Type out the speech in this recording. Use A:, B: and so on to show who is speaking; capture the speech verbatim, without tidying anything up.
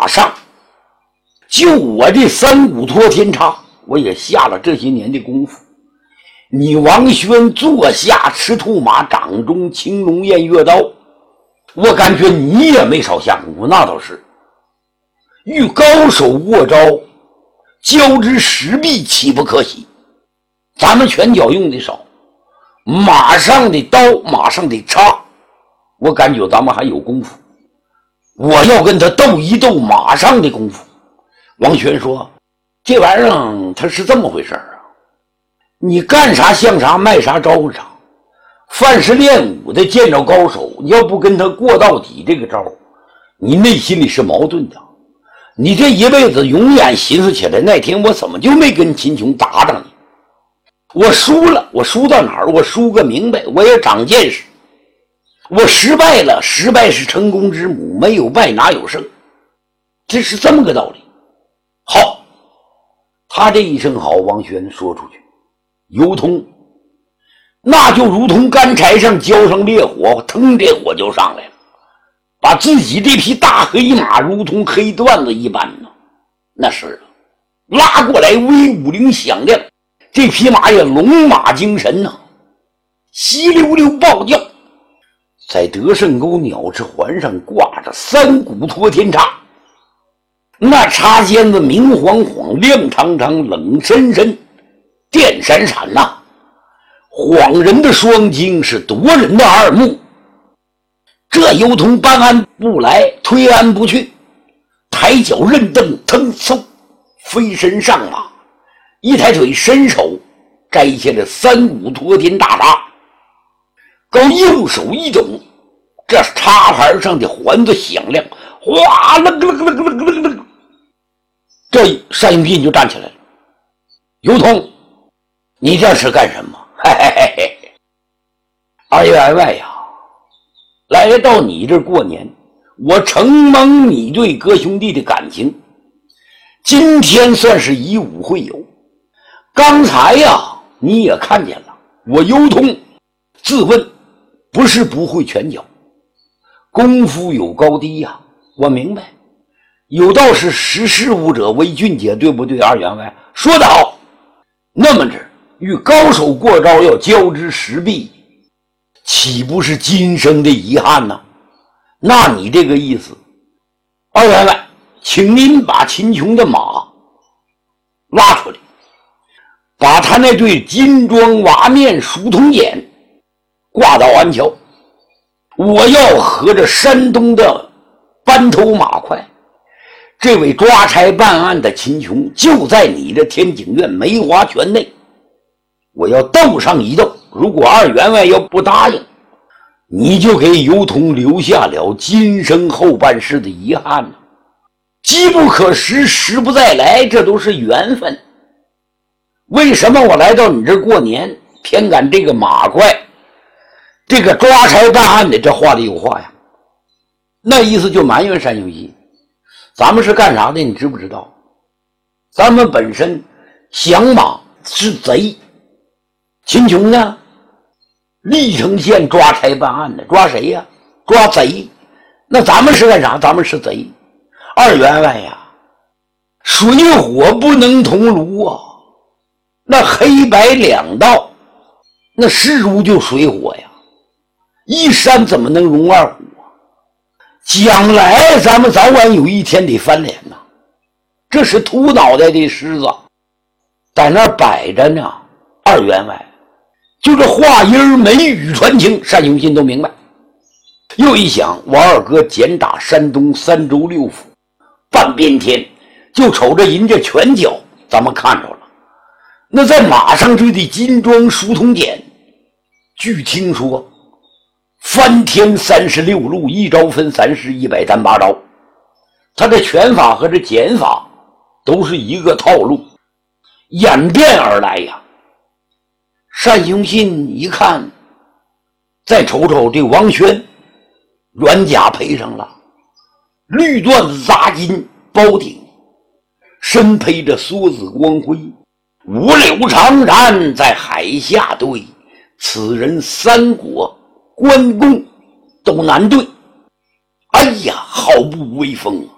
A: 马上，就我这三股托天叉，我也下了这些年的功夫。你王轩坐下吃兔马，掌中青龙偃月刀，我感觉你也没少下功夫，那倒是。遇高手过招，交之时弊，岂不可喜？咱们拳脚用的少，马上的刀，马上的叉，我感觉咱们还有功夫。我要跟他斗一斗马上的功夫。王轩说：“这玩意儿他是这么回事啊，你干啥像啥，卖啥招呼啥。凡是练武的见着高手，你要不跟他过到底这个招，你内心里是矛盾的。你这一辈子永远寻思起来，那天我怎么就没跟秦琼打打你？我输了，我输到哪儿？我输个明白，我也长见识。我失败了，失败是成功之母，没有败哪有胜，这是这么个道理。好，他这一声好，王轩说出去，尤通那就如同干柴上浇上烈火，腾这火就上来了，把自己这匹大黑马如同黑段子一般呢。那是拉过来，威武铃响亮，这匹马也龙马精神呢、啊，稀溜溜暴叫。在德胜沟鸟翅环上挂着三股托天叉，那叉尖子明晃晃，亮堂堂，冷深深，电闪闪呐、啊，晃人的双睛，是夺人的二目。这尤通搬鞍不来，推鞍不去，抬脚任蹬，腾嗖飞身上马，一抬腿伸手摘下了三股托天大叉，高右手一抖，这叉牌上的环子响亮，哗楞楞楞楞楞楞，这单永信就站起来了。尤通，你这是干什么？嘿嘿嘿嘿，二员外呀，来到你这过年，我承蒙你对哥兄弟的感情，今天算是以武会友。刚才呀，你也看见了，我尤通自问不是不会拳脚，功夫有高低呀、啊，我明白。有道是识时务者为俊杰，对不对？二员外说得好。那么着，与高手过招要交之时弊，岂不是今生的遗憾呢？那你这个意思，二员外，请您把秦琼的马拉出来，把他那对金装瓦面蜀铜锏挂到鞍桥，我要和着山东的班头马快，这位抓差办案的秦琼就在你的天景院梅花泉内，我要斗上一斗。如果二员外要不答应，你就给尤通留下了今生后半世的遗憾呢。机不可失，时不再来，这都是缘分。为什么我来到你这过年，偏赶这个马快，这个抓差办案的，这话里有话呀。那意思就埋怨单永信，咱们是干啥的，你知不知道？咱们本身降马是贼，秦琼呢，历城县抓差办案的，抓谁呀？抓贼。那咱们是干啥？咱们是贼。二员外呀，水火不能同炉啊，那黑白两道，那是如就水火呀，一山怎么能容二虎啊？将来咱们早晚有一天得翻脸呐，这是秃脑袋的狮子在那儿摆着呢。二员外就这话音眉语传情，单永信都明白。又一想，我二哥简打山东三州六府半边天，就瞅着人家拳脚咱们看着了，那在马上追的金装书童锏，据听说翻天三十六路，一招分三式，一百单八招，他这拳法和这锏法都是一个套路演变而来呀。单永信一看，再瞅瞅这王轩，软甲配上了，绿缎子扎金包顶，身披着梭子光辉，五柳长髯在海下对，此人三国关公都难对。哎呀，好不威风啊！